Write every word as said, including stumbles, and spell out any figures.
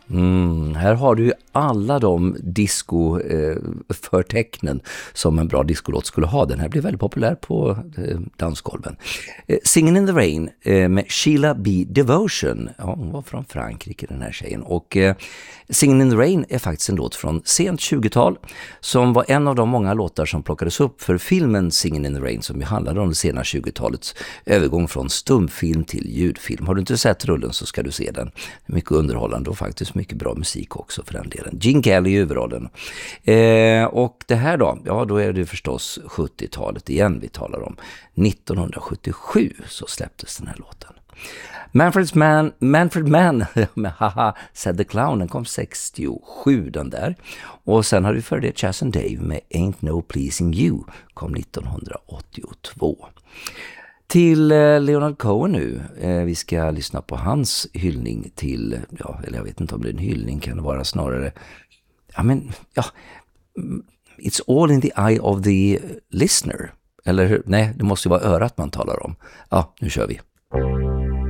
Mm, här har du ju alla de disco-förtecknen eh, som en bra discolåt skulle ha. Den här blir väldigt populär på eh, dansgolven. Eh, Singin' in the Rain eh, med Sheila B. Devotion. Ja, hon var från Frankrike, den här tjejen. Och eh, Singin' in the Rain är faktiskt en låt från sent tjugotal som var en av de många låtar som plockades upp för filmen Singin' in the Rain, som ju handlade om det sena tjugotalets övergång från stumfilm till ljudfilm. Har du inte sett rullen så ska du se den. Mycket underhållande och faktiskt mycket bra musik också för den delen. Gene Kelly i huvudrollen. Eh, och det här då, ja då är det förstås sjuttiotalet igen vi talar om. nittonhundrasjuttiosju så släpptes den här låten. Manfred Mann, Manfred Mann med Haha Said the Clown, den kom sextiosju den där. Och sen har vi för det Chas and Dave med Ain't No Pleasing You, kom nittonhundraåttiotvå. Till Leonard Cohen nu. Vi ska lyssna på hans hyllning till, ja, eller jag vet inte om det är en hyllning, kan det vara snarare, ja men, ja, it's all in the eye of the listener. Eller nej, det måste ju vara örat man talar om. Ja, nu kör vi.